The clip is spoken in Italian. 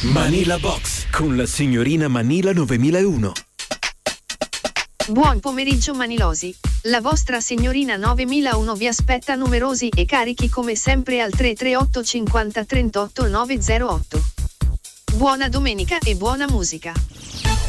Manila Box con la signorina Manila 9001. Buon pomeriggio Manilosi, la vostra signorina 9001 vi aspetta numerosi e carichi come sempre al 338 50 38 908. Buona domenica e buona musica.